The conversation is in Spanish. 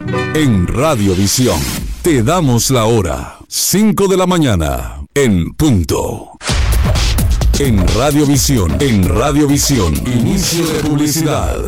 En Radiovisión te damos la hora, 5 de la mañana, en punto. En Radiovisión, inicio de publicidad.